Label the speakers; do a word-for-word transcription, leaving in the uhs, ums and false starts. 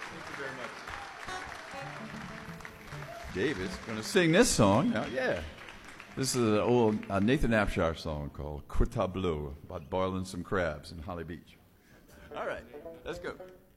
Speaker 1: Thank you very much.
Speaker 2: David's going to sing this song. Now, yeah. This is an old uh, Nathan Abshire song called Quit Tableau about boiling some crabs in Holly Beach. All right, let's go.